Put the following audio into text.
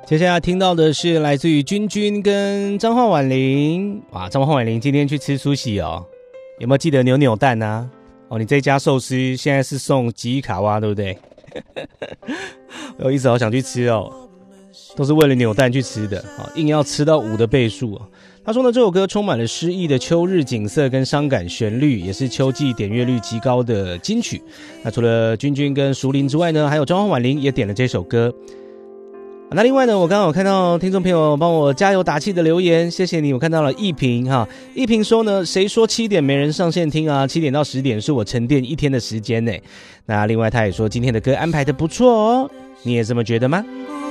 接下来听到的是来自于君君跟彰化婉玲。哇，彰化婉玲今天去吃sushi哦，有没有记得扭扭蛋啊？哦，你这家寿司现在是送吉伊卡哇，对不对？我一直好想去吃哦，都是为了扭蛋去吃的，硬要吃到5的倍数哦。他说呢，这首歌充满了诗意的秋日景色跟伤感旋律，也是秋季点阅率极高的金曲。那除了君君跟淑玲之外呢，还有彰化婉玲也点了这首歌。那另外呢，我刚刚有看到听众朋友帮我加油打气的留言，谢谢你。我看到了一平哈，一平说呢，谁说7点没人上线听啊？7点到10点是我沉淀1天的时间呢。那另外他也说今天的歌安排的不错哦，你也这么觉得吗？